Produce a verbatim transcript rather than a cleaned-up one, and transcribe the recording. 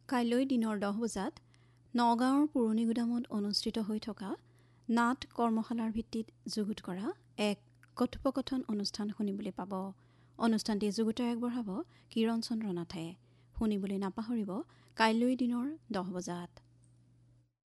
কাইলৈ দিনৰ দহ বজাত নগাঁৱৰ পুৰণি গুদামত অনুষ্ঠিত হৈ থকা নাট কৰ্মশালাৰ ভিত্তিত যুগুত কৰা এক কথোপকথন অনুষ্ঠান শুনিবলৈ পাব। অনুষ্ঠানটি যুগুতাই আগবঢ়াব কিৰণ চন্দ্ৰ নাথে। শুনিবলৈ নাপাহৰিব কাইলৈ দিনৰ দহ বজাত।